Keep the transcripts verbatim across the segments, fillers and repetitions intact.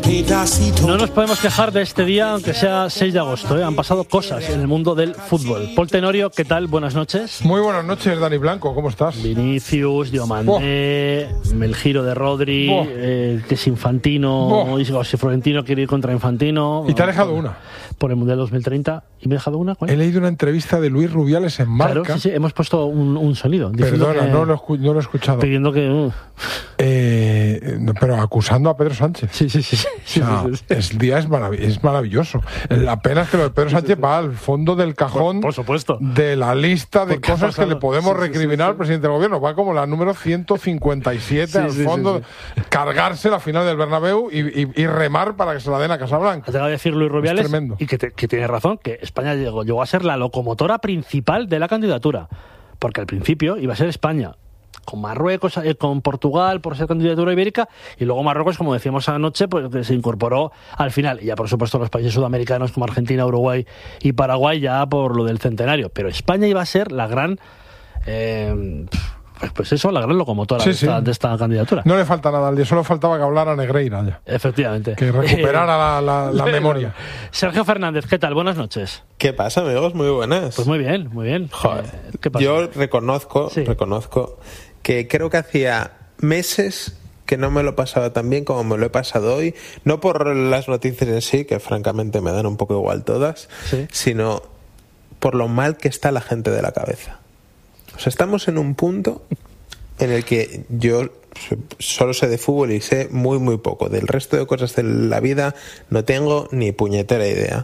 No nos podemos quejar de este día, aunque sea seis de agosto, ¿eh? Han pasado cosas en el mundo del fútbol. Paul Tenorio, ¿qué tal? Buenas noches. Muy buenas noches, Dani Blanco, ¿cómo estás? Vinicius, Diomandé, oh. el giro de Rodri, oh. eh, que es Infantino, oh. y si Florentino quiere ir contra Infantino. Y te ha dejado una. Por el Mundial dos mil treinta. ¿Y me he dejado una? ¿Cuál? He leído una entrevista de Luis Rubiales en Marca. Claro, sí, sí, hemos puesto un, un sonido. Perdona, que, no, lo escu- no lo he escuchado. Pidiendo que... Uh. Eh, pero acusando a Pedro Sánchez. Sí, sí, sí. sí, sí, o sea, sí, sí, sí. El día es, marav- es maravilloso. La pena es que lo de Pedro Sánchez va al fondo del cajón, por, por supuesto, de la lista de cosas que le podemos sí, recriminar sí, sí, al presidente sí. del gobierno. Va como la número ciento cincuenta y siete sí, al sí, fondo, sí, sí. cargarse la final del Bernabéu y, y, y remar para que se la den a Casablanca. Te va a decir Luis Rubiales, y que, te, que tiene razón, que España llegó, llegó a ser la locomotora principal de la candidatura. Porque al principio iba a ser España con Marruecos, eh, con Portugal por ser candidatura ibérica, y luego Marruecos, como decíamos anoche, pues se incorporó al final. Y ya, por supuesto, los países sudamericanos como Argentina, Uruguay y Paraguay ya por lo del centenario. Pero España iba a ser la gran... Eh, Pues, pues eso, la gran locomotora sí, de, esta, sí. de esta candidatura. No le falta nada al día, solo faltaba que hablara Negreira ya. Efectivamente. Que recuperara la, la, la memoria. Sergio Fernández, ¿qué tal? Buenas noches. ¿Qué pasa, amigos? Muy buenas. Pues muy bien, muy bien. Joder. Eh, ¿qué pasa? Yo reconozco, sí. reconozco que creo que hacía meses que no me lo pasaba tan bien como me lo he pasado hoy, no por las noticias en sí, que francamente me dan un poco igual todas, ¿sí? sino por lo mal que está la gente de la cabeza. O sea, estamos en un punto en el que yo solo sé de fútbol y sé muy, muy poco. Del resto de cosas de la vida no tengo ni puñetera idea.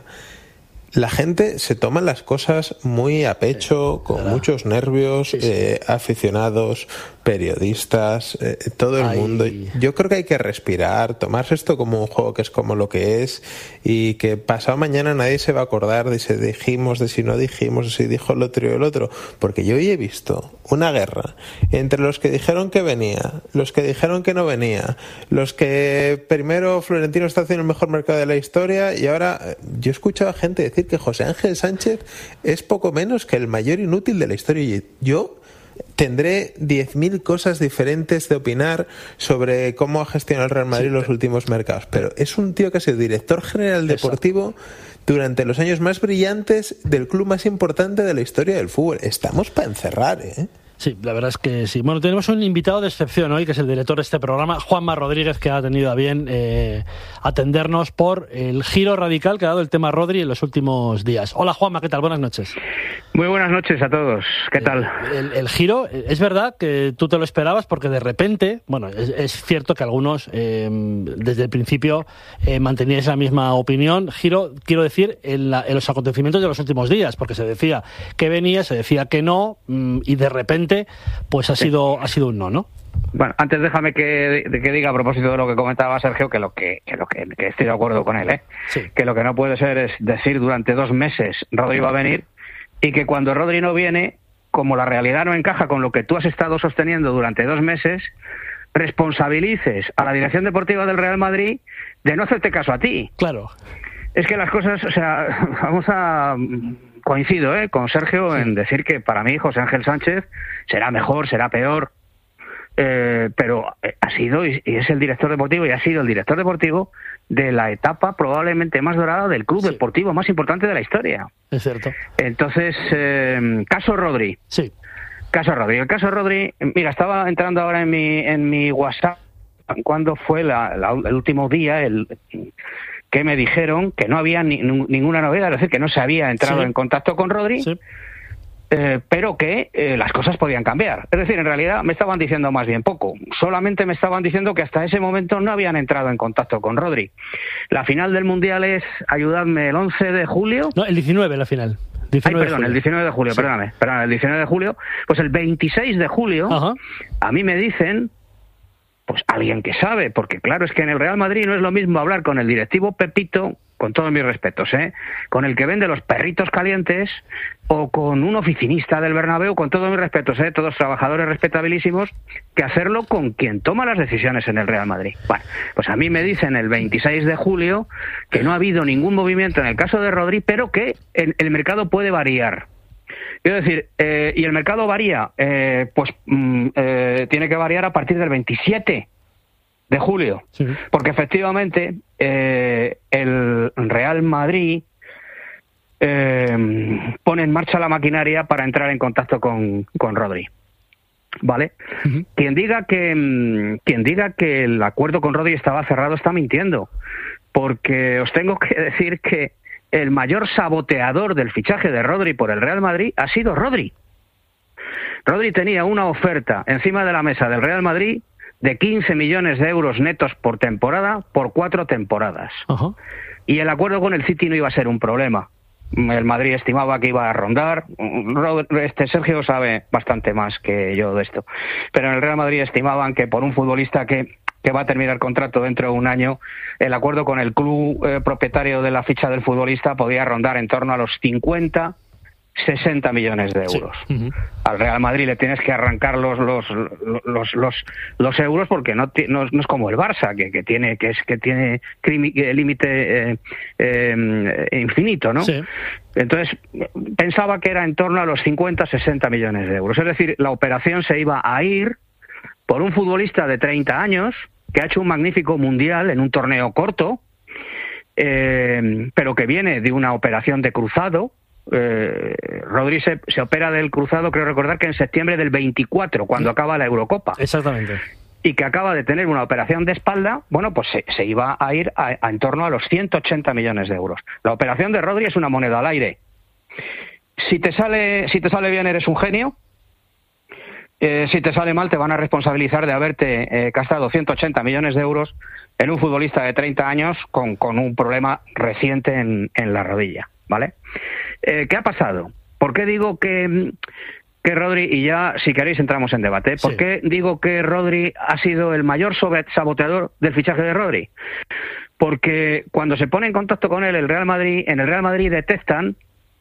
La gente se toma las cosas muy a pecho, con ¿verdad? Muchos nervios, sí, sí. Eh, aficionados, periodistas, eh, todo el Ay. mundo. Yo creo que hay que respirar, tomarse esto como un juego que es como lo que es, y que pasado mañana nadie se va a acordar de si dijimos, de si no dijimos, de si dijo el otro y el otro. Porque yo hoy he visto una guerra entre los que dijeron que venía, los que dijeron que no venía, los que primero Florentino está haciendo el mejor mercado de la historia, y ahora yo he escuchado a gente decir que José Ángel Sánchez es poco menos que el mayor inútil de la historia. Y yo tendré diez mil cosas diferentes de opinar sobre cómo ha gestionado el Real Madrid sí, los últimos mercados, pero es un tío que ha sido director general deportivo durante los años más brillantes del club más importante de la historia del fútbol. Estamos para encerrar, ¿eh? Sí, la verdad es que sí. Bueno, tenemos un invitado de excepción hoy, que es el director de este programa, Juanma Rodríguez, que ha tenido a bien eh, atendernos por el giro radical que ha dado el tema Rodri en los últimos días. Hola, Juanma, ¿qué tal? Buenas noches. Muy buenas noches a todos. ¿Qué tal? El, el, el giro, es verdad que tú te lo esperabas porque de repente, bueno, es, es cierto que algunos eh, desde el principio eh, manteníais la misma opinión. Giro, quiero decir, en, la, en los acontecimientos de los últimos días, porque se decía que venía, se decía que no, y de repente pues ha sido ha sido un no, ¿no? Bueno, antes déjame que, que diga a propósito de lo que comentaba Sergio que lo que, que lo que, que estoy de acuerdo con él, ¿eh? Sí. Que lo que no puede ser es decir durante dos meses Rodri va a venir, y que cuando Rodri no viene, como la realidad no encaja con lo que tú has estado sosteniendo durante dos meses, responsabilices a la dirección deportiva del Real Madrid de no hacerte caso a ti. Claro. Es que las cosas, o sea, vamos a... Coincido ¿eh? con Sergio sí. en decir que para mí José Ángel Sánchez será mejor, será peor, eh, pero ha sido y es el director deportivo y ha sido el director deportivo de la etapa probablemente más dorada del club sí. deportivo más importante de la historia. Es cierto. Entonces, eh, caso Rodri. Sí. Caso Rodri. El caso Rodri, mira, estaba entrando ahora en mi en mi WhatsApp cuando fue la, la, el último día, el... que me dijeron que no había ni, ninguna novedad, es decir, que no se había entrado sí. en contacto con Rodri, sí. eh, pero que eh, las cosas podían cambiar. Es decir, en realidad me estaban diciendo más bien poco. Solamente me estaban diciendo que hasta ese momento no habían entrado en contacto con Rodri. La final del Mundial es, ayudadme, el once de julio. No, el diecinueve la final. Ay, perdón, el diecinueve de julio, sí. perdóname, perdóname, el diecinueve de julio. Pues el veintiséis de julio, Ajá. a mí me dicen... Pues alguien que sabe, porque claro, es que en el Real Madrid no es lo mismo hablar con el directivo Pepito, con todos mis respetos, ¿eh? con el que vende los perritos calientes, o con un oficinista del Bernabéu, con todos mis respetos, ¿eh? todos trabajadores respetabilísimos, que hacerlo con quien toma las decisiones en el Real Madrid. Bueno, pues a mí me dicen el veintiséis de julio que no ha habido ningún movimiento en el caso de Rodri, pero que el, el mercado puede variar. Quiero decir, eh, y el mercado varía, eh, pues mm, eh, tiene que variar a partir del veintisiete. de julio, sí. Porque efectivamente eh, el Real Madrid eh, pone en marcha la maquinaria para entrar en contacto con, con Rodri. ¿Vale? Uh-huh. Quien diga que quien diga que el acuerdo con Rodri estaba cerrado está mintiendo, porque os tengo que decir que el mayor saboteador del fichaje de Rodri por el Real Madrid ha sido Rodri. Rodri tenía una oferta encima de la mesa del Real Madrid de quince millones de euros netos por temporada por cuatro temporadas. Uh-huh. Y el acuerdo con el City no iba a ser un problema. El Madrid estimaba que iba a rondar. Este Sergio sabe bastante más que yo de esto. Pero en el Real Madrid estimaban que por un futbolista que, que va a terminar contrato dentro de un año, el acuerdo con el club eh, propietario de la ficha del futbolista podía rondar en torno a los cincuenta, sesenta millones de euros. Sí. Uh-huh. Al Real Madrid le tienes que arrancar los los los los, los euros porque no, no no es como el Barça que, que tiene que es que tiene límite eh, eh, infinito, ¿no? Sí. Entonces pensaba que era en torno a los cincuenta, sesenta millones de euros. Es decir, la operación se iba a ir por un futbolista de treinta años que ha hecho un magnífico mundial en un torneo corto, eh, pero que viene de una operación de cruzado. Eh, Rodri se, se opera del cruzado, creo recordar que en septiembre del veinticuatro, cuando sí. acaba la Eurocopa. Exactamente. Y que acaba de tener una operación de espalda, bueno, pues se, se iba a ir a, a en torno a los ciento ochenta millones de euros. La operación de Rodri es una moneda al aire. Si te sale, si te sale bien eres un genio. Eh, si te sale mal te van a responsabilizar de haberte eh, gastado ciento ochenta millones de euros en un futbolista de treinta años con, con un problema reciente en, en la rodilla, ¿vale? Eh, ¿Qué ha pasado? ¿Por qué digo que, que Rodri, y ya si queréis entramos en debate, ¿por sí. qué digo que Rodri ha sido el mayor saboteador del fichaje de Rodri? Porque cuando se pone en contacto con él el Real Madrid, en el Real Madrid detectan,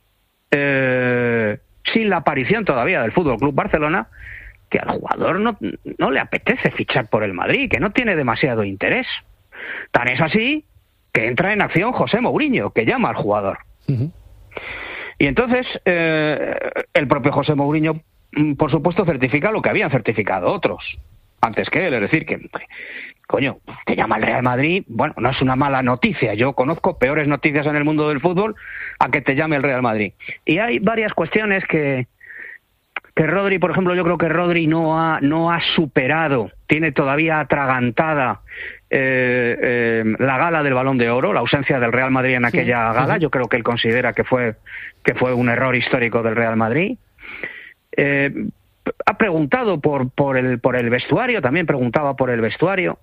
eh, sin la aparición todavía del Fútbol Club Barcelona, que al jugador no, no le apetece fichar por el Madrid, que no tiene demasiado interés. Tan es así que entra en acción José Mourinho, que llama al jugador. Uh-huh. Y entonces eh, el propio José Mourinho, por supuesto, certifica lo que habían certificado otros antes que él, es decir, que coño, te llama el Real Madrid, bueno, no es una mala noticia. Yo conozco peores noticias en el mundo del fútbol a que te llame el Real Madrid. Y hay varias cuestiones que que Rodri, por ejemplo, yo creo que Rodri no ha no ha superado, tiene todavía atragantada eh, eh, la gala del Balón de Oro, la ausencia del Real Madrid en aquella sí, gala. Sí. Yo creo que él considera que fue que fue un error histórico del Real Madrid. Eh, ha preguntado por por el por el vestuario, también preguntaba por el vestuario.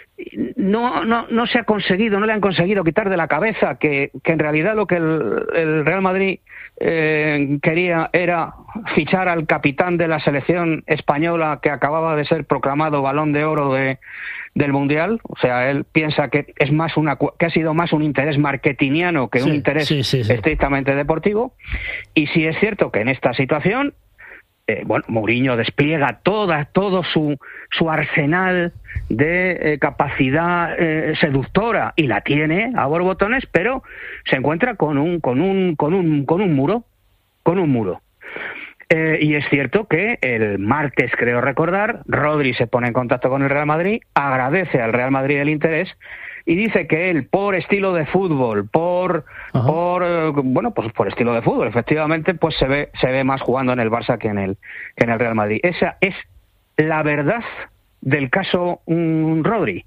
No no no se ha conseguido, no le han conseguido quitar de la cabeza que, que en realidad lo que el, el Real Madrid eh, quería era fichar al capitán de la selección española que acababa de ser proclamado Balón de Oro de, del Mundial. O sea, él piensa que es más una que ha sido más un interés marketingiano que sí, un interés sí, sí, sí. estrictamente deportivo. Y sí es cierto que en esta situación Eh, bueno, Mourinho despliega toda, todo su, su arsenal de eh, capacidad eh, seductora y la tiene a borbotones, pero se encuentra con un, con un, con un, con un muro, con un muro. Eh, y es cierto que el martes, creo recordar, Rodri se pone en contacto con el Real Madrid, agradece al Real Madrid el interés y dice que él, por estilo de fútbol, por Ajá. por eh, bueno, pues por estilo de fútbol, efectivamente, pues se ve se ve más jugando en el Barça que en el que en el Real Madrid. Esa es la verdad del caso um, Rodri.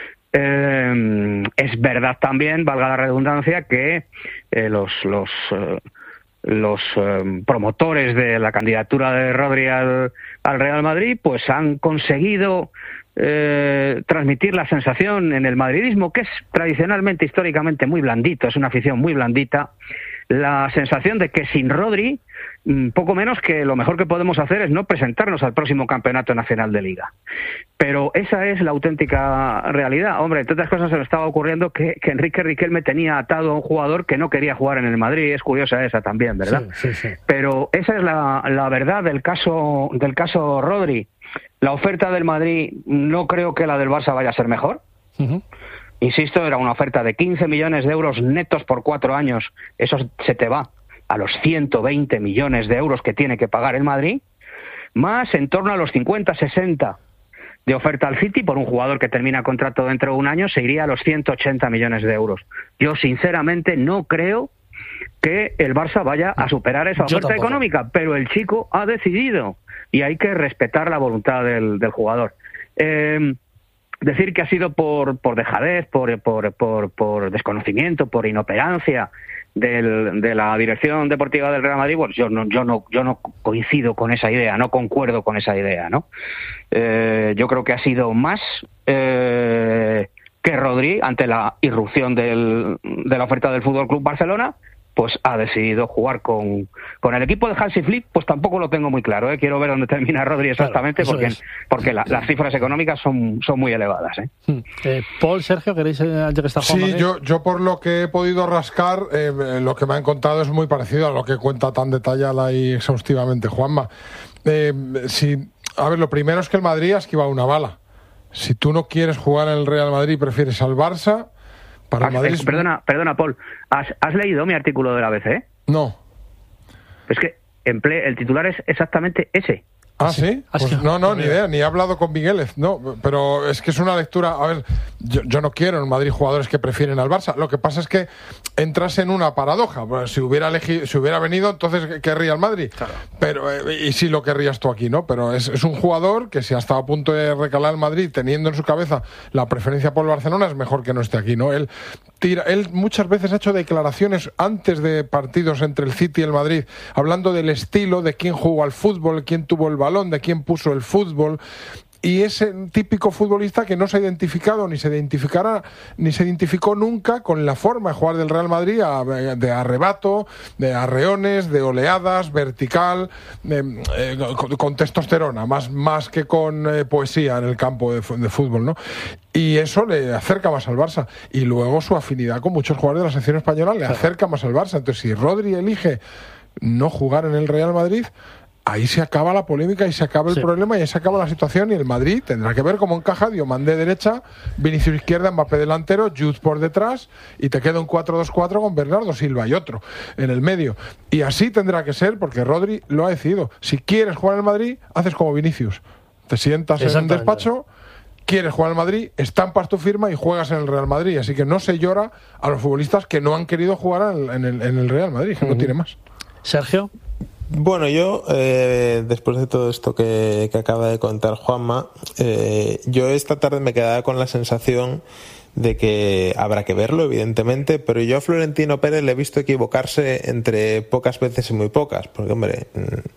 Eh, es verdad también, valga la redundancia, que eh, los los eh, los eh, promotores de la candidatura de Rodri al, al Real Madrid, pues han conseguido Eh, transmitir la sensación en el madridismo, que es tradicionalmente, históricamente muy blandito, es una afición muy blandita, la sensación de que sin Rodri, poco menos que lo mejor que podemos hacer es no presentarnos al próximo campeonato nacional de Liga. Pero esa es la auténtica realidad. Hombre, entre otras cosas se me estaba ocurriendo que, que Enrique Riquelme tenía atado a un jugador que no quería jugar en el Madrid. Es curiosa esa también, ¿verdad? Sí, sí, sí. Pero esa es la, la verdad del caso, del caso Rodri. La oferta del Madrid no creo que la del Barça vaya a ser mejor. Uh-huh. Insisto, era una oferta de quince millones de euros netos por cuatro años. Eso se te va a los ciento veinte millones de euros que tiene que pagar el Madrid, más en torno a los cincuenta, sesenta de oferta al City por un jugador que termina contrato dentro de un año, se iría a los ciento ochenta millones de euros. Yo sinceramente no creo que el Barça vaya a superar esa oferta económica, pero el chico ha decidido y hay que respetar la voluntad del, del jugador. Eh, decir que ha sido por, por dejadez, por, por, por, por desconocimiento, por inoperancia del, de la dirección deportiva del Real Madrid, pues yo no, yo no, yo no coincido con esa idea, no concuerdo con esa idea, ¿no? Eh, yo creo que ha sido más eh, que Rodri, ante la irrupción del, de la oferta del Fútbol Club Barcelona, pues ha decidido jugar con, con el equipo de Hansi Flick, pues tampoco lo tengo muy claro, ¿eh? Quiero ver dónde termina Rodri exactamente, claro, porque, porque la, las cifras económicas son, son muy elevadas, ¿eh? Eh, Paul, Sergio, ¿queréis, ya que está Juanma? Sí, yo, yo por lo que he podido rascar, eh, lo que me han contado es muy parecido a lo que cuenta tan detallada y exhaustivamente Juanma. Eh, si, a ver, lo primero es que el Madrid ha esquivado una bala. Si tú no quieres jugar en el Real Madrid y prefieres al Barça... Para Madrid... eh, perdona, perdona, Paul. ¿Has, ¿Has leído mi artículo de la A B C? No. Es que emple... el titular es exactamente ese. Ah, ¿sí? Pues no, no, ni idea, ni he hablado con Migueles, no, pero es que es una lectura, a ver, yo, yo no quiero en Madrid jugadores que prefieren al Barça, lo que pasa es que entras en una paradoja, pues si hubiera elegido, si hubiera venido, entonces querría el Madrid, claro. Pero, eh, y sí lo querrías tú aquí, ¿no? Pero es, es un jugador que si ha estado a punto de recalar el Madrid, teniendo en su cabeza la preferencia por el Barcelona, es mejor que no esté aquí, ¿no? Él tira, él muchas veces ha hecho declaraciones antes de partidos entre el City y el Madrid, hablando del estilo, de quién jugó al fútbol, quién tuvo el balón, de quién puso el fútbol, y ese típico futbolista que no se ha identificado ni se identificará ni se identificó nunca con la forma de jugar del Real Madrid, de arrebato, de arreones, de oleadas, vertical, de, eh, con, con testosterona, más, más que con eh, poesía en el campo de, de fútbol, ¿no? Y eso le acerca más al Barça. Y luego su afinidad con muchos jugadores de la selección española le acerca más al Barça. Entonces, si Rodri elige no jugar en el Real Madrid, ahí se acaba la polémica y se acaba el sí. problema y ahí se acaba la situación, y el Madrid tendrá que ver cómo encaja Diomandé derecha, Vinicius izquierda, Mbappé delantero, Jude por detrás, y te queda un cuatro dos cuatro con Bernardo Silva y otro en el medio. Y así tendrá que ser, porque Rodri lo ha decidido. Si quieres jugar en el Madrid, haces como Vinicius. Te sientas en un despacho, quieres jugar en el Madrid, estampas tu firma y juegas en el Real Madrid. Así que no se llora a los futbolistas que no han querido jugar en el, en el Real Madrid, que uh-huh. no tiene más. Sergio. Bueno, yo, eh, después de todo esto que, que acaba de contar Juanma, eh, yo esta tarde me quedaba con la sensación de que habrá que verlo, evidentemente, pero yo a Florentino Pérez le he visto equivocarse entre pocas veces y muy pocas, porque, hombre,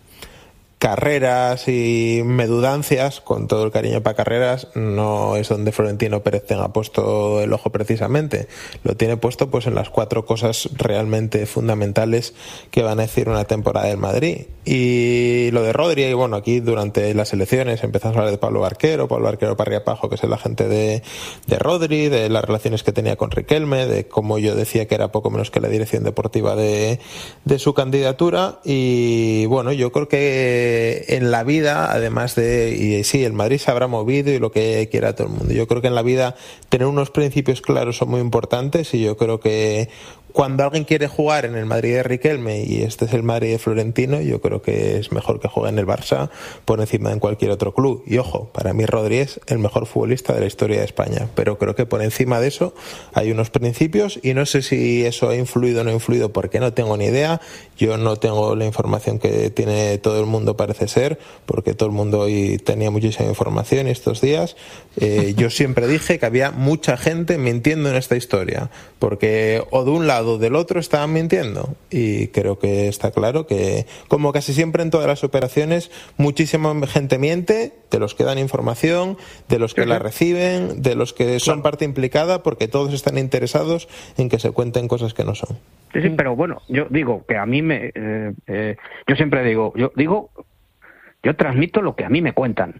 Carreras y Medudancias, con todo el cariño para Carreras, no es donde Florentino Pérez tenga puesto el ojo precisamente. Lo tiene puesto pues en las cuatro cosas realmente fundamentales que van a decir una temporada del Madrid. Y lo de Rodri, y bueno, aquí durante las elecciones empezamos a hablar de Pablo Barquero, Pablo Barquero Parriapajo, que es el agente de, de Rodri, de las relaciones que tenía con Riquelme, de cómo yo decía que era poco menos que la dirección deportiva de, de su candidatura. Y bueno, yo creo que en la vida, además de, y sí, el Madrid se habrá movido y lo que quiera todo el mundo, yo creo que en la vida tener unos principios claros son muy importantes, y yo creo que cuando alguien quiere jugar en el Madrid de Riquelme y este es el Madrid de Florentino, yo creo que es mejor que juegue en el Barça por encima de en cualquier otro club. Y ojo, para mí Rodri es el mejor futbolista de la historia de España, pero creo que por encima de eso hay unos principios, y no sé si eso ha influido o no ha influido, porque no tengo ni idea. Yo no tengo la información que tiene todo el mundo, parece ser, porque todo el mundo hoy tenía muchísima información estos días. Eh, yo siempre dije que había mucha gente mintiendo en esta historia, porque o de un lado o del otro estaban mintiendo, y creo que está claro que, como casi siempre en todas las operaciones, muchísima gente miente, de los que dan información, de los que la reciben, de los que son parte implicada, porque todos están interesados en que se cuenten cosas que no son. Sí, sí, pero bueno, yo digo que a mí me eh, eh, yo siempre digo, yo digo yo transmito lo que a mí me cuentan.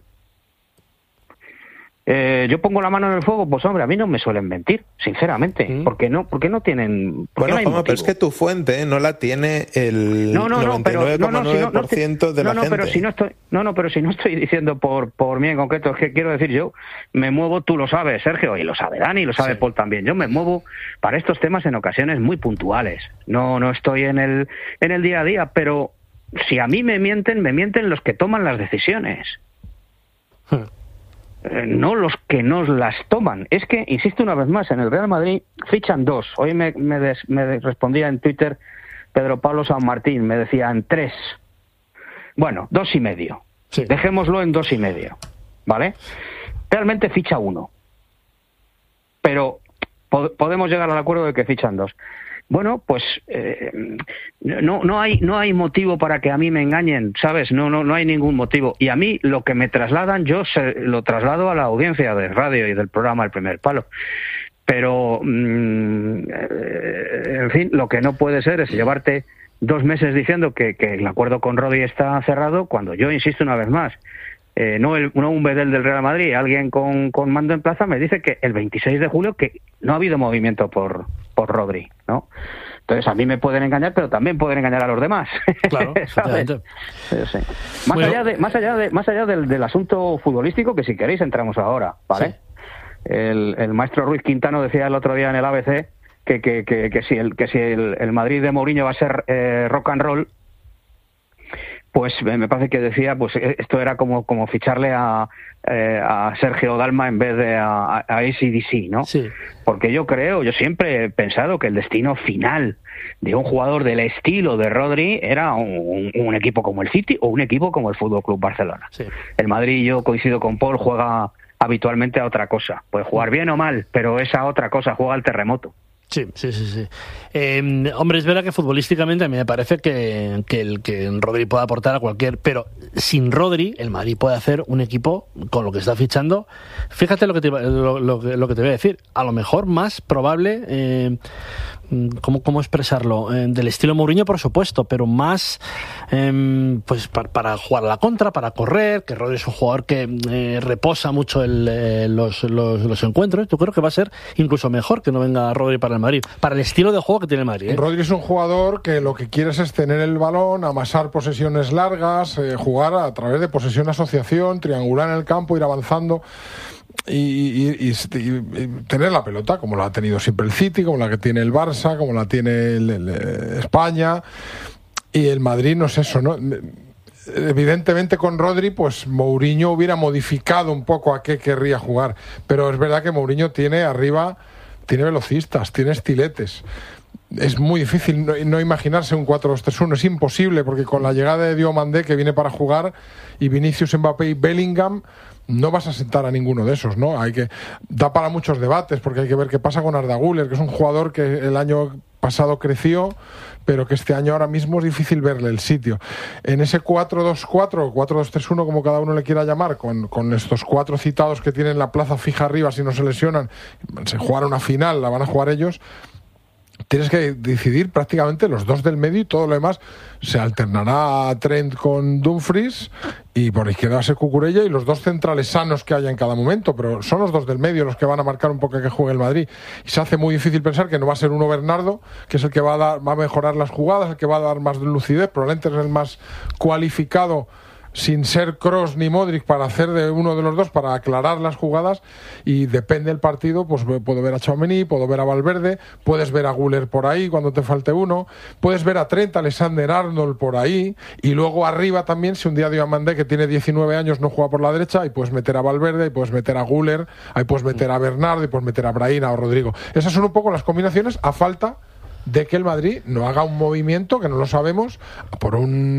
Eh, yo pongo la mano en el fuego, pues hombre, a mí no me suelen mentir, sinceramente, mm. porque no, porque no tienen. Bueno, no hay Juanma, pero es que tu fuente no la tiene el no, no, noventa y nueve coma nueve por ciento de la no, no, gente. Pero si no estoy, no, no, pero si no estoy diciendo por por mí en concreto, es que quiero decir, yo me muevo, tú lo sabes, Sergio, y lo sabe Dani, y lo sabe sí. Paul también. Yo me muevo para estos temas en ocasiones muy puntuales. No, no estoy en el en el día a día, pero si a mí me mienten, me mienten los que toman las decisiones. Hmm. eh, no los que nos las toman. Es que, insisto una vez más, en el Real Madrid fichan dos. Hoy me, me, des, me respondía en Twitter Pedro Pablo San Martín, me decían tres. Bueno, dos y medio. Sí. Dejémoslo en dos y medio, ¿vale? Realmente ficha uno. Pero po- podemos llegar al acuerdo de que fichan dos. Bueno, pues eh, no no hay no hay motivo para que a mí me engañen, ¿sabes? No no no hay ningún motivo. Y a mí lo que me trasladan, yo se, lo traslado a la audiencia de radio y del programa El Primer Palo. Pero, mmm, eh, en fin, lo que no puede ser es llevarte dos meses diciendo que, que el acuerdo con Rodri está cerrado, cuando yo insisto una vez más. Eh, no, el, no un bedel del Real Madrid, alguien con, con mando en plaza me dice que el veintiséis de julio que no ha habido movimiento por, por Rodri, ¿no? Entonces a mí me pueden engañar, pero también pueden engañar a los demás. Claro, exactamente. Sí, sí. Más, bueno. allá de, más allá de, más allá del, del asunto futbolístico, que si queréis entramos ahora, ¿vale? Sí. El, el maestro Ruiz Quintano decía el otro día en el A B C que, que, que, que si el que si el, el Madrid de Mourinho va a ser eh, rock and roll, pues me parece que decía, pues esto era como como ficharle a, eh, a Sergio Dalma en vez de a, a A C D C, ¿no? Sí. Porque yo creo, yo siempre he pensado que el destino final de un jugador del estilo de Rodri era un, un, un equipo como el City o un equipo como el Fútbol Club Barcelona. Sí. El Madrid, yo coincido con Paul, juega habitualmente a otra cosa. Puede jugar bien o mal, pero esa otra cosa, juega al terremoto. Sí, sí, sí, sí. Eh, hombre, es verdad que futbolísticamente a mí me parece que, que el que Rodri puede aportar a cualquier... Pero sin Rodri, el Madrid puede hacer un equipo con lo que está fichando. Fíjate lo que te, lo, lo, lo que te voy a decir. A lo mejor más probable... Eh, ¿Cómo, cómo expresarlo? Eh, del estilo Mourinho, por supuesto, pero más eh, pues para, para jugar a la contra, para correr, que Rodri es un jugador que eh, reposa mucho el, eh, los, los, los encuentros. Yo creo que va a ser incluso mejor que no venga Rodri para el Madrid, para el estilo de juego que tiene el Madrid, ¿eh? Rodri es un jugador que lo que quieres es tener el balón, amasar posesiones largas, eh, jugar a través de posesión-asociación, triangular en el campo, ir avanzando. Y, y, y, y, y tener la pelota como la ha tenido siempre el City, como la que tiene el Barça, como la tiene el, el, el España, y el Madrid no es eso, ¿no? Evidentemente con Rodri pues Mourinho hubiera modificado un poco a qué querría jugar, pero es verdad que Mourinho tiene arriba, tiene velocistas, tiene estiletes. Es muy difícil no, no imaginarse un cuatro dos tres uno, es imposible, porque con la llegada de Diomandé, que viene para jugar, y Vinicius, Mbappé y Bellingham, no vas a sentar a ninguno de esos, ¿no? Hay que da para muchos debates, porque hay que ver qué pasa con Arda Güler, que es un jugador que el año pasado creció, pero que este año ahora mismo es difícil verle el sitio. En ese cuatro dos cuatro o cuatro dos tres uno, como cada uno le quiera llamar, con, con estos cuatro citados que tienen la plaza fija arriba, si no se lesionan, se jugará una final, la van a jugar ellos. Tienes que decidir prácticamente los dos del medio, y todo lo demás se alternará a Trent con Dumfries, y por izquierda va a ser Cucurella, y los dos centrales sanos que haya en cada momento, pero son los dos del medio los que van a marcar un poco que juegue el Madrid, y se hace muy difícil pensar que no va a ser uno Bernardo, que es el que va a dar, va a mejorar las jugadas, el que va a dar más lucidez, probablemente es el más cualificado, sin ser Kroos ni Modric, para hacer de uno de los dos, para aclarar las jugadas, y depende del partido, pues puedo ver a Tchouaméni, puedo ver a Valverde, puedes ver a Güler por ahí cuando te falte uno, puedes ver a Trent Alexander-Arnold por ahí, y luego arriba también, si un día Diomandé, que tiene diecinueve años, no juega por la derecha, ahí puedes meter a Valverde, ahí puedes meter a Güler, ahí puedes meter a Bernardo, y puedes meter a Brahim o Rodrigo. Esas son un poco las combinaciones, a falta de que el Madrid no haga un movimiento, que no lo sabemos, por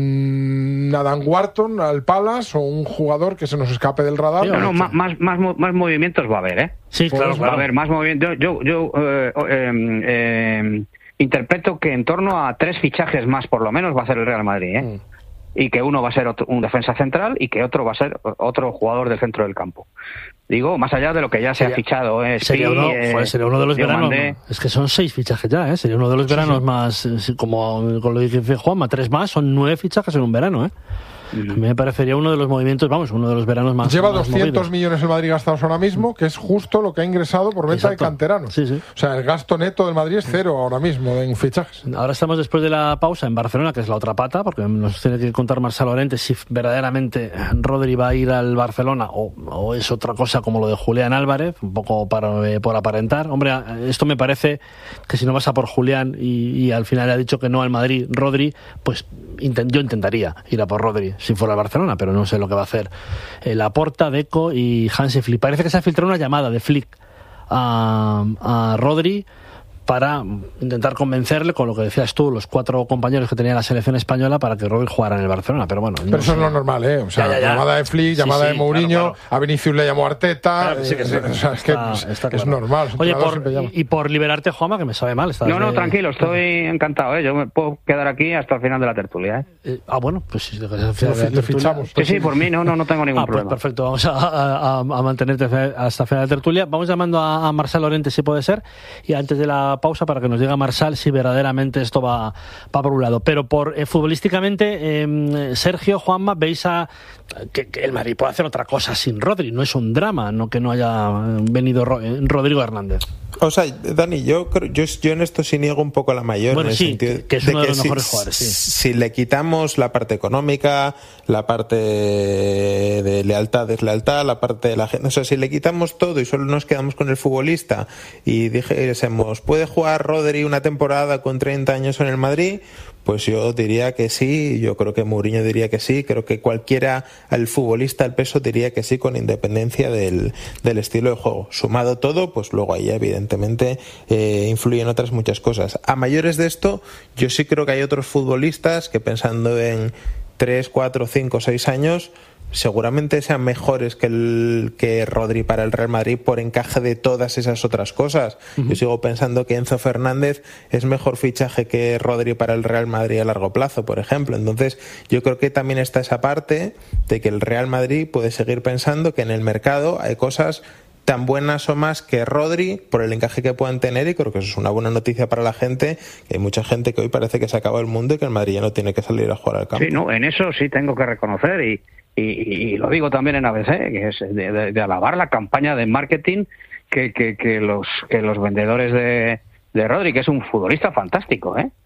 un Adam Wharton al Palace, o un jugador que se nos escape del radar. No, no, más, más, más, más movimientos va a haber, ¿eh? Sí, claro, pues claro. Va a haber más movimientos. Yo, yo eh, eh, eh, interpreto que en torno a tres fichajes más, por lo menos, va a ser el Real Madrid, ¿eh? Mm. Y que uno va a ser otro, un defensa central, y que otro va a ser otro jugador del centro del campo. Digo, más allá de lo que ya se sería, ha fichado, ¿eh? Sería, uno, eh, joder, sería uno de los veranos. ¿No? Es que son seis fichajes ya, ¿eh? Sería uno de los sí, veranos sí. más, como con lo que dice Juanma, tres más, son nueve fichajes en un verano, ¿eh? A mí me parecería uno de los movimientos, vamos, uno de los veranos más. Lleva más doscientos movidos. millones el Madrid gastados ahora mismo, que es justo lo que ha ingresado por venta Exacto. de canteranos. Sí, sí. O sea, el gasto neto del Madrid es cero ahora mismo en fichajes. Ahora estamos después de la pausa en Barcelona, que es la otra pata, porque nos tiene que contar Marcelo Llorente si verdaderamente Rodri va a ir al Barcelona o, o es otra cosa como lo de Julián Álvarez, un poco para, eh, por aparentar. Hombre, esto me parece que si no vas a por Julián y, y al final le ha dicho que no al Madrid Rodri, pues intent, yo intentaría ir a por Rodri. si fuera Barcelona, pero no sé lo que va a hacer eh, Laporta, Deco y Hansi Flick. Parece que se ha filtrado una llamada de Flick a, a Rodri para intentar convencerle, con lo que decías tú, los cuatro compañeros que tenía la selección española, para que Rodri jugara en el Barcelona. Pero bueno, pero no eso sé. Es lo normal, ¿eh? O sea, ya, ya, ya. llamada de Flick, llamada sí, sí, de Mourinho, claro, claro. A Vinicius le llamó Arteta. Claro, sí que sí. O sea, es que está, está claro. Es normal. Oye, por, y por liberarte, Juanma, que me sabe mal. No, no, de... tranquilo, estoy encantado, ¿eh? Yo me puedo quedar aquí hasta el final de la tertulia, ¿eh? eh ah, bueno, pues si te fichamos. Sí, sí, por mí no, no, no tengo ningún ah, problema. Pues perfecto, vamos a, a, a mantenerte hasta el final de la tertulia. Vamos llamando a, a Marcel Lorente, si puede ser, y antes de la pausa, para que nos diga Marsal si verdaderamente esto va, va por un lado. Pero por eh, futbolísticamente, eh, Sergio, Juanma, veis a que, que el Madrid puede hacer otra cosa sin Rodri. No es un drama, no que no haya venido Ro, Rodrigo Hernández. O sea, Dani, yo, yo, yo en esto sí niego un poco la mayor. Bueno, en el sí, sentido que es uno de, de los que mejores si, jugadores. Sí. Si le quitamos la parte económica, la parte de lealtad, deslealtad, la parte de la gente, o sea, si le quitamos todo y solo nos quedamos con el futbolista y dijésemos, ¿puede jugar Rodri una temporada con treinta años en el Madrid? Pues yo diría que sí, yo creo que Mourinho diría que sí, creo que cualquiera, al futbolista al peso diría que sí, con independencia del, del estilo de juego. Sumado todo, pues luego ahí evidentemente eh, influyen otras muchas cosas. A mayores de esto, yo sí creo que hay otros futbolistas que, pensando en tres, cuatro, cinco, seis años, seguramente sean mejores que el que Rodri para el Real Madrid por encaje de todas esas otras cosas. Uh-huh. Yo sigo pensando que Enzo Fernández es mejor fichaje que Rodri para el Real Madrid a largo plazo, por ejemplo. Entonces, yo creo que también está esa parte de que el Real Madrid puede seguir pensando que en el mercado hay cosas tan buenas o más que Rodri por el encaje que puedan tener, y creo que eso es una buena noticia para la gente, que hay mucha gente que hoy parece que se acaba el mundo y que el Madrid ya no tiene que salir a jugar al campo. Sí, no, en eso sí tengo que reconocer y Y, y lo digo también en A B C, que es de, de, de alabar la campaña de marketing que, que, que, los, que los vendedores de, de Rodri, que es un futbolista fantástico, ¿eh?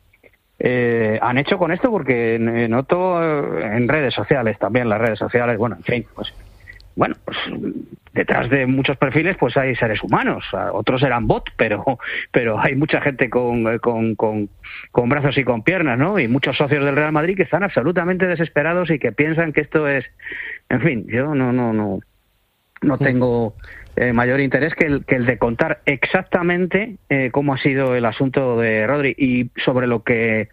Eh, han hecho con esto, porque noto en redes sociales también, las redes sociales, bueno, en fin, pues bueno, pues detrás de muchos perfiles pues hay seres humanos, otros eran bots, pero pero hay mucha gente con, con, con, con brazos y con piernas, ¿no? Y muchos socios del Real Madrid que están absolutamente desesperados y que piensan que esto es, en fin, yo no no no no tengo eh, mayor interés que el, que el de contar exactamente eh, cómo ha sido el asunto de Rodri. Y sobre lo que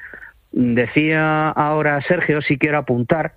decía ahora Sergio, sí quiero apuntar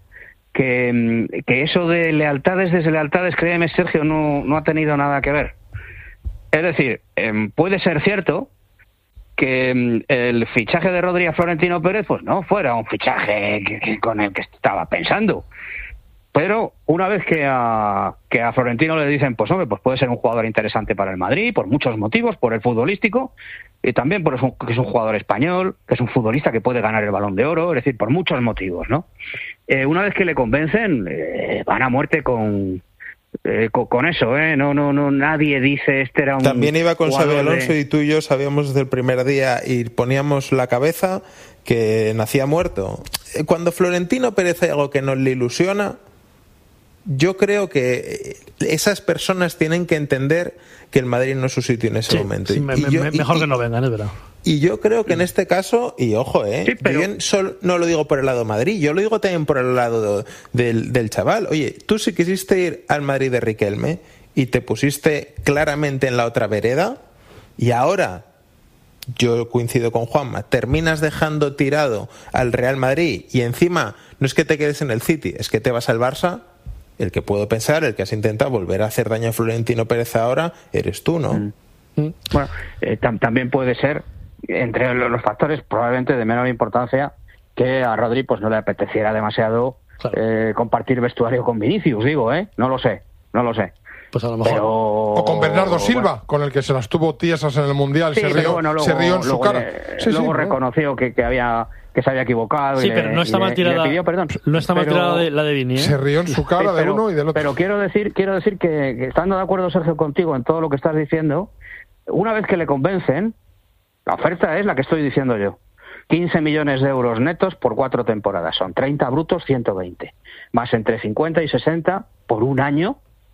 Que, que eso de lealtades, deslealtades, créeme, Sergio, no, no ha tenido nada que ver. Es decir, eh, puede ser cierto que eh, el fichaje de Rodri a Florentino Pérez pues no fuera un fichaje que, que, con el que estaba pensando. Pero una vez que a, que a Florentino le dicen, pues hombre, pues puede ser un jugador interesante para el Madrid, por muchos motivos, por el futbolístico, y también por eso que es un jugador español, que es un futbolista que puede ganar el Balón de Oro, es decir, por muchos motivos, ¿no? Eh, una vez que le convencen, eh, van a muerte con, eh, con, con eso, ¿eh? No, no, no, nadie dice este era un... También iba con Xabi Alonso de... y tú y yo sabíamos desde el primer día y poníamos la cabeza que nacía muerto. Cuando Florentino Pérez hay algo que nos le ilusiona, yo creo que esas personas tienen que entender que el Madrid no es su sitio en ese sí, momento. Sí, y me, yo, me, mejor y, que no vengan, es verdad. Y yo creo que en este caso, y ojo, eh, sí, pero... yo solo, no lo digo por el lado Madrid, yo lo digo también por el lado de, del, del chaval. Oye, tú si quisiste ir al Madrid de Riquelme y te pusiste claramente en la otra vereda, y ahora, yo coincido con Juanma, terminas dejando tirado al Real Madrid y encima no es que te quedes en el City, es que te vas al Barça. El que puedo pensar, el que has intentado volver a hacer daño a Florentino Pérez ahora, eres tú, ¿no? Mm. Mm. Bueno, eh, tam- también puede ser, entre los factores probablemente de menor importancia, que a Rodri pues no le apeteciera demasiado claro. eh, compartir vestuario con Vinicius, digo, ¿eh? No lo sé, no lo sé. Pues a lo mejor. Pero... O con Bernardo Silva, bueno, con el que se las tuvo tiesas en el Mundial, sí, se, rió, bueno, luego, se rió en su luego, cara. Eh, sí, luego sí, reconoció que, que había... que se había equivocado. Sí, y pero le, no está mal tirada. Pidió perdón. No está mal pero, tirada de, la de Vini, ¿eh? Se rió en su cara sí, pero, de uno y del otro. Pero quiero decir, quiero decir que, que estando de acuerdo, Sergio, contigo en todo lo que estás diciendo, una vez que le convencen, la oferta es la que estoy diciendo yo. quince millones de euros netos por cuatro temporadas. Son treinta brutos, ciento veinte. Más entre cincuenta y sesenta por un año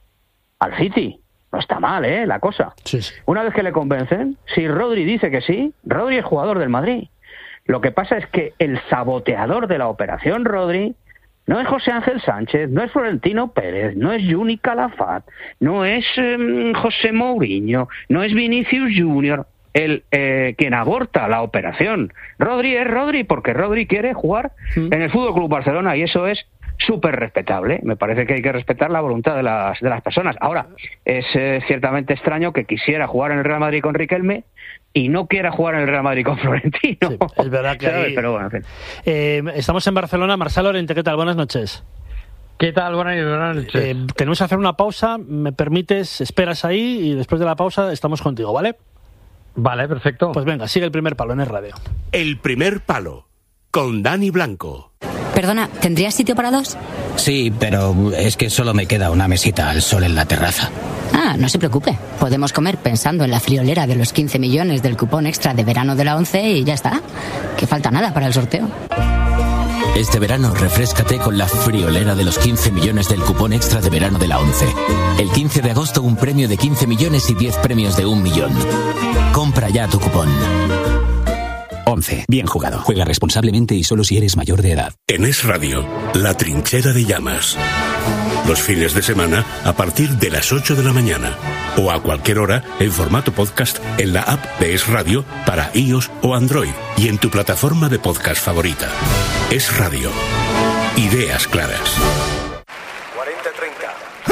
al City. No está mal, ¿eh? La cosa. Sí, sí. Una vez que le convencen, si Rodri dice que sí, Rodri es jugador del Madrid. Lo que pasa es que el saboteador de la operación Rodri No es José Ángel Sánchez, no es Florentino Pérez, no es Juni Calafat, no es eh, José Mourinho, no es Vinicius Junior, el eh, quien aborta la operación. Rodri es Rodri porque Rodri quiere jugar ¿Mm? en el Fútbol Club Barcelona y eso es súper respetable. Me parece que hay que respetar la voluntad de las de las personas. Ahora, es eh, ciertamente extraño que quisiera jugar en el Real Madrid con Riquelme y no quiera jugar en el Real Madrid con Florentino. Sí, es verdad que hay... Pero bueno, en fin. eh, estamos en Barcelona. Marcelo Lorente, ¿qué tal? Buenas noches. ¿Qué tal? Buenas, buenas noches. Eh, tenemos que hacer una pausa. ¿Me permites? Esperas ahí y después de la pausa estamos contigo, ¿vale? Vale, perfecto. Pues venga, sigue el primer palo en el radio. El primer palo, con Dani Blanco. Perdona, ¿tendrías sitio para dos? Sí, pero es que solo me queda una mesita al sol en la terraza. Ah, no se preocupe. Podemos comer pensando en la friolera de los quince millones del cupón extra de verano de la ONCE y ya está. Que falta nada para el sorteo. Este verano refréscate con la friolera de los quince millones del cupón extra de verano de la ONCE. El quince de agosto un premio de quince millones y diez premios de un millón. Compra ya tu cupón. once. Bien jugado. Juega responsablemente y solo si eres mayor de edad. En Es Radio, La Trinchera de Llamas. Los fines de semana a partir de las ocho de la mañana. O a cualquier hora en formato podcast en la app de Es Radio para iOS o Android y en tu plataforma de podcast favorita. Es Radio. Ideas claras. cuarenta treinta.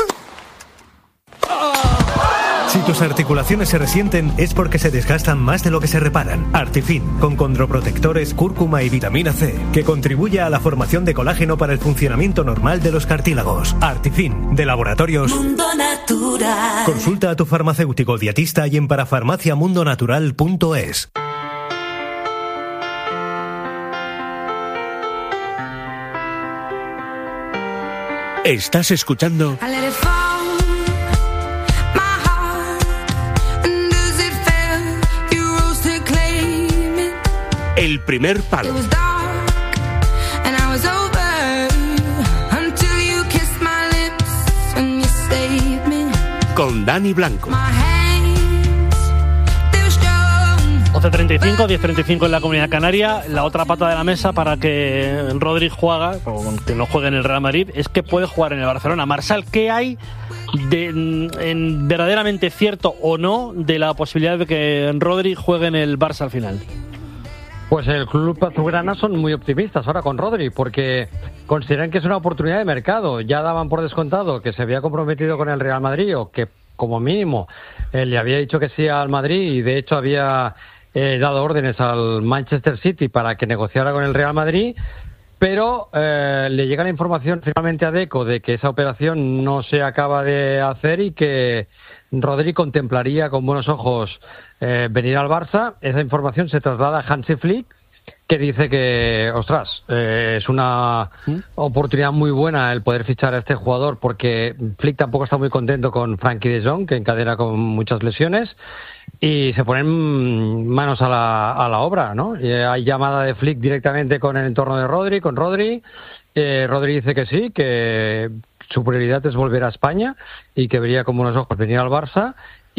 Si tus articulaciones se resienten es porque se desgastan más de lo que se reparan. Artifin, con condroprotectores, cúrcuma y vitamina C, que contribuye a la formación de colágeno para el funcionamiento normal de los cartílagos. Artifin, de Laboratorios Mundo Natural. Consulta a tu farmacéutico dietista y en parafarmaciamundonatural punto es. Estás escuchando El primer palo. Con Dani Blanco. once treinta y cinco, diez treinta y cinco en la Comunidad Canaria. La otra pata de la mesa para que Rodri juegue, o que no juegue en el Real Madrid, es que puede jugar en el Barcelona. Marsal, ¿qué hay de en, verdaderamente cierto o no de la posibilidad de que Rodri juegue en el Barça al final? Pues el club azulgrana son muy optimistas ahora con Rodri, porque consideran que es una oportunidad de mercado. Ya daban por descontado que se había comprometido con el Real Madrid, o que como mínimo eh, le había dicho que sí al Madrid, y de hecho había eh, dado órdenes al Manchester City para que negociara con el Real Madrid, pero eh, le llega la información finalmente a Deco de que esa operación no se acaba de hacer y que Rodri contemplaría con buenos ojos eh, venir al Barça. Esa información se traslada a Hansi Flick, que dice que, ostras, eh, es una ¿Mm? oportunidad muy buena el poder fichar a este jugador, porque Flick tampoco está muy contento con Frankie de Jong, que encadena con muchas lesiones, y se ponen manos a la, a la obra, ¿no? Y hay llamada de Flick directamente con el entorno de Rodri, con Rodri. Eh, Rodri dice que sí, que su prioridad es volver a España y que vería con buenos ojos venir al Barça.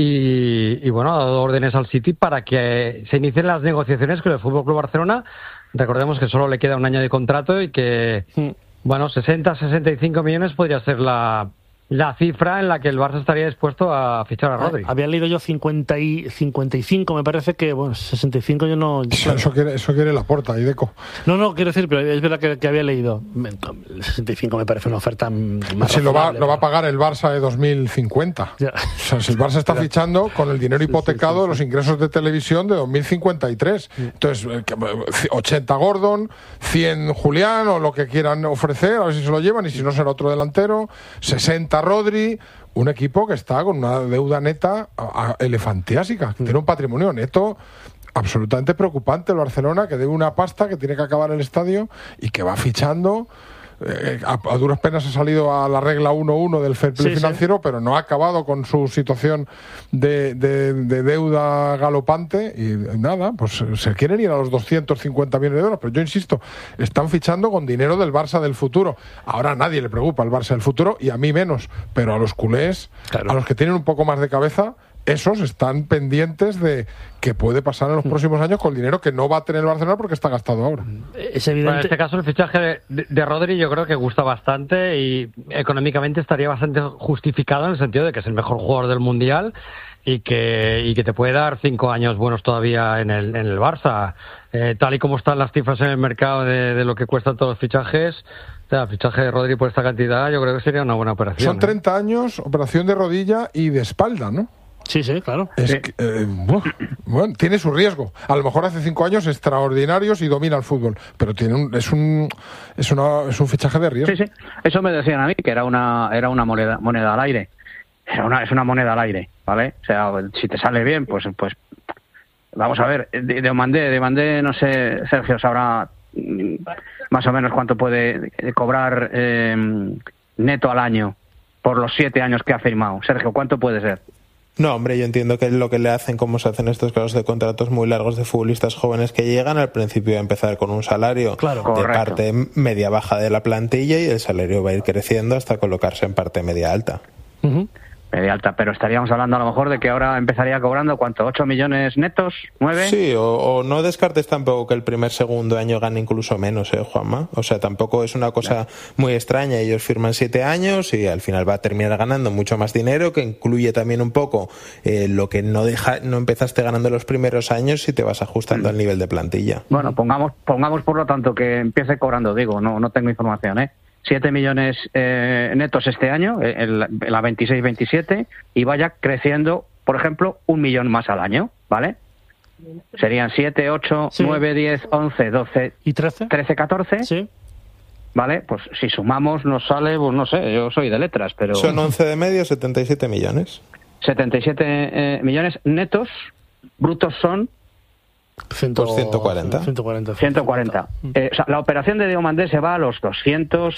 Y, y bueno, ha dado órdenes al City para que se inicien las negociaciones con el F C Barcelona. Recordemos que solo le queda un año de contrato y que, bueno, sesenta a sesenta y cinco millones podría ser la, la cifra en la que el Barça estaría dispuesto a fichar a Rodri. Había leído yo cincuenta y cinco, me parece que, bueno, sesenta y cinco yo no... Eso, claro. eso quiere, eso quiere Laporta y Deco. No, no, quiero decir, pero es verdad que, que había leído. sesenta y cinco me parece una oferta más Si lo va, lo va a pagar el Barça de dos mil cincuenta. Ya. O sea, si el Barça está fichando con el dinero hipotecado, sí, sí, sí, los ingresos de televisión de dos mil cincuenta y tres. Sí. Entonces, ochenta Gordon, cien Julián o lo que quieran ofrecer, a ver si se lo llevan, y si no será otro delantero, sesenta Rodri, un equipo que está con una deuda neta elefantiásica, que mm. tiene un patrimonio neto absolutamente preocupante el Barcelona, que debe una pasta, que tiene que acabar el estadio y que va fichando. Eh, a, a duras penas ha salido a la regla uno uno del fair play sí, financiero, sí. pero no ha acabado con su situación de, de, de deuda galopante y nada, pues se quieren ir a los doscientos cincuenta millones de euros, pero yo insisto, están fichando con dinero del Barça del futuro. Ahora a nadie le preocupa el Barça del futuro y a mí menos, pero a los culés, claro. a los que tienen un poco más de cabeza, esos están pendientes de qué puede pasar en los próximos años con el dinero que no va a tener el Barcelona porque está gastado ahora. Es evidente. Bueno, en este caso el fichaje de, de, de Rodri yo creo que gusta bastante y económicamente estaría bastante justificado en el sentido de que es el mejor jugador del Mundial y que y que te puede dar cinco años buenos todavía en el en el Barça. Eh, tal y como están las cifras en el mercado de, de lo que cuestan todos los fichajes, o sea, el fichaje de Rodri por esta cantidad yo creo que sería una buena operación. Son treinta ¿eh? años, operación de rodilla y de espalda, ¿no? Sí, sí, claro. Es sí. Que, eh, bueno, tiene su riesgo. A lo mejor hace cinco años extraordinarios y domina el fútbol, pero tiene un, es un es una es un fichaje de riesgo. Sí, sí. Eso me decían a mí que era una era una moneda moneda al aire. Era una, es una moneda al aire, ¿vale? O sea, si te sale bien, pues pues vamos a ver, de, de Mandé, de Mandé, no sé, Sergio sabrá más o menos cuánto puede cobrar eh, neto al año por los siete años que ha firmado. Sergio, ¿cuánto puede ser? No, hombre, yo entiendo que lo que le hacen, como se hacen estos casos de contratos muy largos de futbolistas jóvenes que llegan, al principio a empezar con un salario claro, de correcto. parte media-baja de la plantilla y el salario va a ir creciendo hasta colocarse en parte media-alta. Uh-huh. Media alta, pero estaríamos hablando a lo mejor de que ahora empezaría cobrando, ¿cuánto? ¿ocho millones netos? ¿nueve? Sí, o, o no descartes tampoco que el primer, segundo año gane incluso menos, ¿eh, Juanma? O sea, tampoco es una cosa muy extraña. Ellos firman siete años y al final va a terminar ganando mucho más dinero, que incluye también un poco eh, lo que no deja, no empezaste ganando los primeros años si te vas ajustando mm. al nivel de plantilla. Bueno, pongamos, pongamos por lo tanto que empiece cobrando, digo, no, no tengo información, ¿eh? siete millones eh, netos este año, el, la veintiséis veintisiete, y vaya creciendo, por ejemplo, un millón más al año, ¿vale? Serían siete, ocho, sí. nueve, diez, once, doce... ¿Y trece? trece, catorce. Sí. ¿Vale? Pues si sumamos nos sale, pues no sé, yo soy de letras, pero... Son once de medio, setenta y siete millones. setenta y siete eh, millones netos, brutos son... Ciento, pues ciento cuarenta. ciento cuarenta. ciento cuarenta. Eh, o sea, la operación de Diomandé se va a los doscientos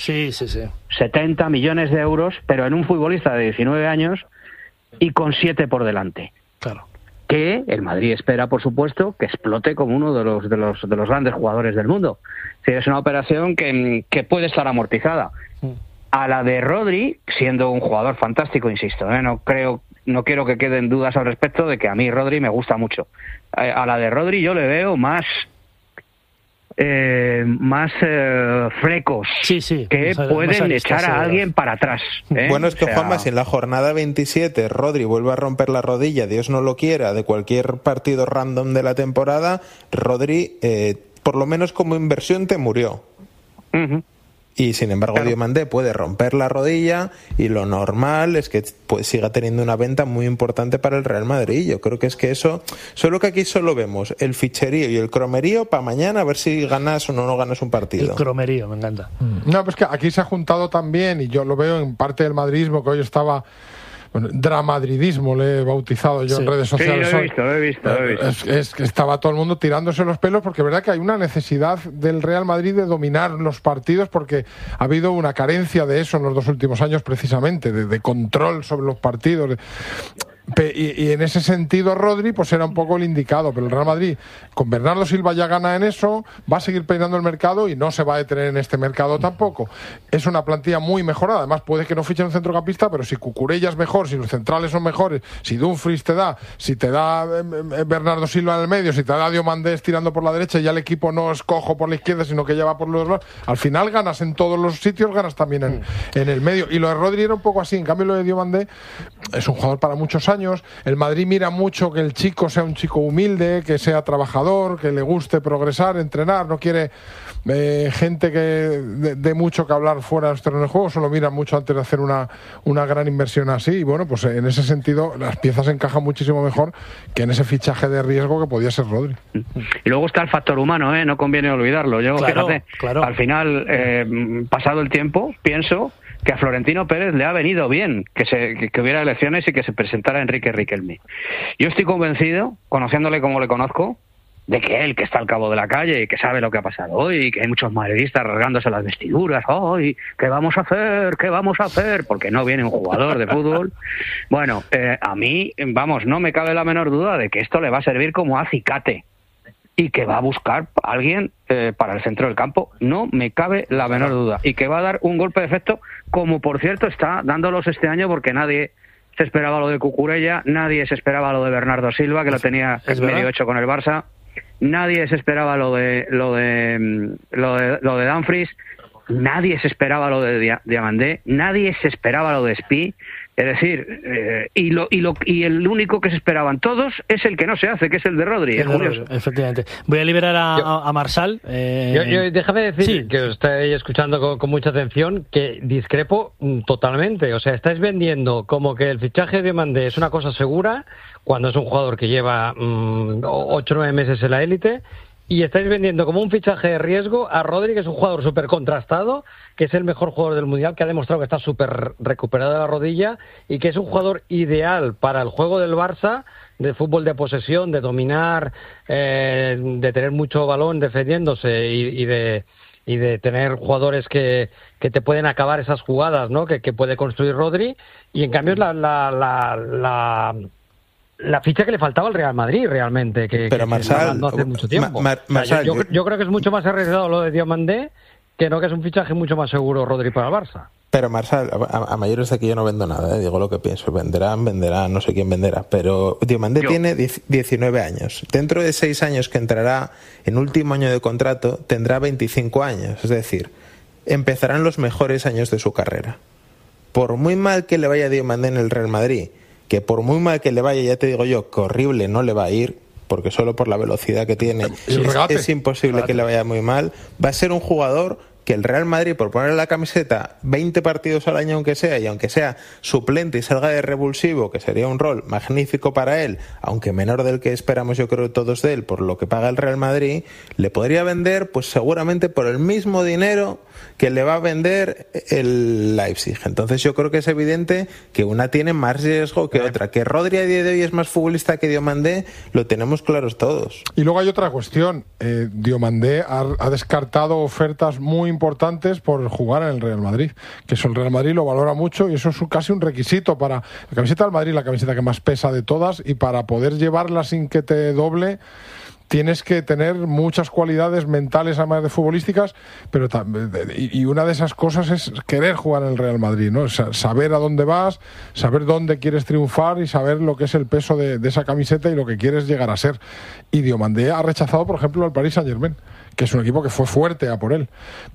setenta sí, sí, sí. millones de euros, pero en un futbolista de diecinueve años y con siete por delante. Claro. Que el Madrid espera, por supuesto, que explote como uno de los de los de los grandes jugadores del mundo. Sí, es una operación que, que puede estar amortizada. Mm. A la de Rodri, siendo un jugador fantástico, insisto, ¿eh? no creo no quiero que queden dudas al respecto de que a mí Rodri me gusta mucho. A la de Rodri yo le veo más eh, más eh, frecos sí, sí, que pueden echar a alguien para atrás. ¿eh? Bueno, es que o sea... Juanma, si en la jornada veintisiete Rodri vuelve a romper la rodilla, Dios no lo quiera, de cualquier partido random de la temporada, Rodri, eh, por lo menos como inversión, te murió. Uh-huh. Y sin embargo, claro. Diomandé puede romper la rodilla y lo normal es que pues, siga teniendo una venta muy importante para el Real Madrid. Yo creo que es que eso, solo que aquí solo vemos el ficherío y el cromerío para mañana a ver si ganas o no, no ganas un partido. El cromerío, me encanta. No, pues que aquí se ha juntado también, y yo lo veo en parte del madridismo, que hoy estaba... Bueno, dramadridismo le he bautizado yo sí. en redes sociales. Sí, lo he visto, lo he visto, lo he visto. Es, es que estaba todo el mundo tirándose los pelos porque es verdad que hay una necesidad del Real Madrid de dominar los partidos porque ha habido una carencia de eso en los dos últimos años precisamente, de, de control sobre los partidos. De, Y, y en ese sentido Rodri pues era un poco el indicado, pero el Real Madrid con Bernardo Silva ya gana en eso, va a seguir peinando el mercado y no se va a detener en este mercado tampoco. Es una plantilla muy mejorada, además puede que no fichen un centrocampista, pero si Cucurella es mejor, si los centrales son mejores, si Dumfries te da, si te da eh, Bernardo Silva en el medio, si te da Diomandé tirando por la derecha y ya el equipo no es cojo por la izquierda sino que ya va por los lados, al final ganas en todos los sitios, ganas también en, en el medio. Y lo de Rodri era un poco así, en cambio lo de Diomandé es un jugador para muchos años. El Madrid mira mucho que el chico sea un chico humilde, que sea trabajador, que le guste progresar, entrenar, no quiere eh, gente que de, de mucho que hablar fuera de los terrenos de juego, solo mira mucho antes de hacer una, una gran inversión así, y bueno, pues en ese sentido las piezas encajan muchísimo mejor que en ese fichaje de riesgo que podía ser Rodri. Y luego está el factor humano, ¿eh? No conviene olvidarlo. Yo, claro, fíjate, claro. al final, eh, pasado el tiempo, pienso que a Florentino Pérez le ha venido bien que se que, que hubiera elecciones y que se presentara Enrique Riquelme. Yo estoy convencido, conociéndole como le conozco, de que él, que está al cabo de la calle y que sabe lo que ha pasado hoy, y que hay muchos madridistas rasgándose las vestiduras, hoy, ¿qué vamos a hacer? ¿Qué vamos a hacer? Porque no viene un jugador de fútbol. Bueno, eh, a mí, vamos, no me cabe la menor duda de que esto le va a servir como acicate y que va a buscar a alguien eh, para el centro del campo, no me cabe la menor duda, y que va a dar un golpe de efecto, como por cierto está dándolos este año, porque nadie se esperaba lo de Cucurella, nadie se esperaba lo de Bernardo Silva, que lo tenía medio hecho con el Barça, nadie se esperaba lo de lo de lo de, lo de Dumfries, nadie se esperaba lo de Diamandé, nadie se esperaba lo de Spi. Es decir, eh, y lo y lo y el único que se esperaban todos es el que no se hace, que es el de Rodri. Es curioso. Efectivamente. Voy a liberar a, yo, a Marsal. Eh... Yo, yo, déjame decir sí. que os estoy escuchando con, con mucha atención, que discrepo totalmente. O sea, estáis vendiendo como que el fichaje de Diamandé es una cosa segura, cuando es un jugador que lleva mmm, ocho o nueve meses en la élite, y estáis vendiendo como un fichaje de riesgo a Rodri, que es un jugador súper contrastado, que es el mejor jugador del Mundial, que ha demostrado que está súper recuperado de la rodilla y que es un jugador ideal para el juego del Barça, de fútbol de posesión, de dominar, eh, de tener mucho balón defendiéndose y, y de y de tener jugadores que, que te pueden acabar esas jugadas, ¿no? Que, que puede construir Rodri, y en cambio es la... la, la, la la ficha que le faltaba al Real Madrid realmente, que, pero que Marsal, no hace mucho tiempo. Ma, Ma, o sea, yo, yo, yo creo que es mucho más arriesgado lo de Diamandé, que no, que es un fichaje mucho más seguro Rodri para el Barça. Pero Marsal, a, a mayores de aquí yo no vendo nada, ¿eh? Digo lo que pienso, venderán, venderán, no sé quién venderá, pero Diamandé yo. tiene diecinueve años, dentro de seis años que entrará en último año de contrato tendrá veinticinco años, es decir, empezarán los mejores años de su carrera. Por muy mal que le vaya a Diamandé en el Real Madrid, que por muy mal que le vaya, ya te digo yo, que horrible no le va a ir, porque solo por la velocidad que tiene es, es imposible regate. que le vaya muy mal, va a ser un jugador que el Real Madrid, por ponerle la camiseta veinte partidos al año aunque sea, y aunque sea suplente y salga de revulsivo, que sería un rol magnífico para él, aunque menor del que esperamos yo creo todos de él, por lo que paga el Real Madrid, le podría vender pues seguramente por el mismo dinero que le va a vender el Leipzig. Entonces yo creo que es evidente que una tiene más riesgo que otra. Que Rodri a día de hoy es más futbolista que Diamandé, lo tenemos claros todos. Y luego hay otra cuestión. Eh, Diamandé ha, ha descartado ofertas muy importantes por jugar en el Real Madrid, que eso el Real Madrid lo valora mucho, y eso es casi un requisito para la camiseta del Madrid, la camiseta que más pesa de todas, y para poder llevarla sin que te doble tienes que tener muchas cualidades mentales además de futbolísticas, pero y una de esas cosas es querer jugar en el Real Madrid, ¿no? Saber a dónde vas, saber dónde quieres triunfar y saber lo que es el peso de, de esa camiseta y lo que quieres llegar a ser. Y Diamandé ha rechazado, por ejemplo, al Paris Saint-Germain, que es un equipo que fue fuerte a por él.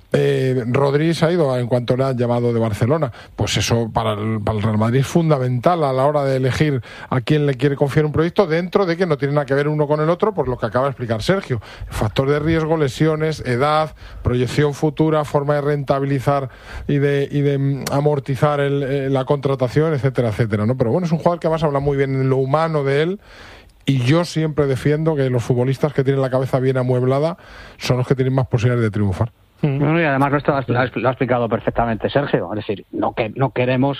Eh, Rodri se ha ido en cuanto le han llamado de Barcelona. Pues eso para el, para el Real Madrid es fundamental a la hora de elegir a quién le quiere confiar un proyecto, dentro de que no tiene nada que ver uno con el otro, por lo que acaba de explicar Sergio. Factor de riesgo, lesiones, edad, proyección futura, forma de rentabilizar y de, y de amortizar el, la contratación, etcétera, etcétera, ¿no? Pero bueno, es un jugador que además habla muy bien en lo humano de él. Y yo siempre defiendo que los futbolistas que tienen la cabeza bien amueblada son los que tienen más posibilidades de triunfar. Bueno, y además esto lo ha explicado perfectamente Sergio. Es decir, no, que, no queremos,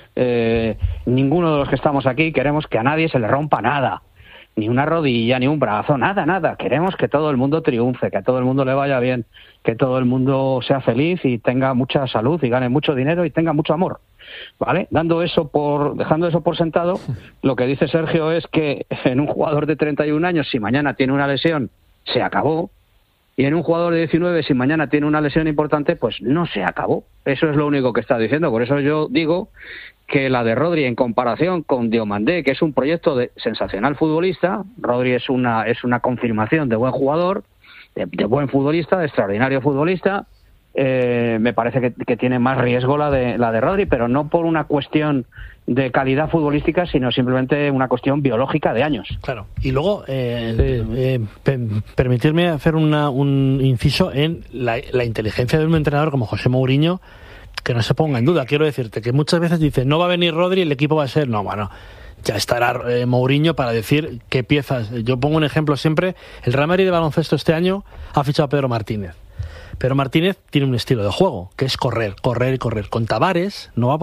eh, ninguno de los que estamos aquí queremos que a nadie se le rompa nada. Ni una rodilla, ni un brazo, nada, nada. Queremos que todo el mundo triunfe, que a todo el mundo le vaya bien, que todo el mundo sea feliz y tenga mucha salud y gane mucho dinero y tenga mucho amor. ¿Vale? Dando eso por, dejando eso por sentado, lo que dice Sergio es que en un jugador de treinta y un años, si mañana tiene una lesión, se acabó. Y en un jugador de diecinueve, si mañana tiene una lesión importante, pues no se acabó. Eso es lo único que está diciendo. Por eso yo digo que la de Rodri, en comparación con Diamandé, que es un proyecto de sensacional futbolista, Rodri es una, es una confirmación de buen jugador, de, de buen futbolista, de extraordinario futbolista. Eh, me parece que, que tiene más riesgo la de la de Rodri, pero no por una cuestión de calidad futbolística, sino simplemente una cuestión biológica de años. Claro. Y luego, eh, sí. eh, per- permitirme hacer una, un inciso en la, la inteligencia de un entrenador como José Mourinho, que no se ponga en duda. Quiero decirte que muchas veces dicen, no va a venir Rodri, el equipo va a ser... No, bueno, ya estará eh, Mourinho para decir qué piezas. Yo pongo un ejemplo siempre. El Real Madrid de baloncesto este año ha fichado a Pedro Martínez. Pero Martínez tiene un estilo de juego, que es correr, correr y correr. Con Tavares no va a